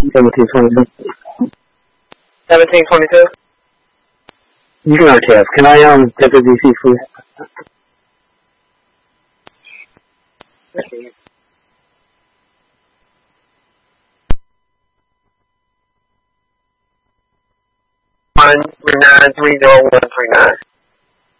1722. 1722? You can RTF. Can I get the DC, please? Okay. 1393039.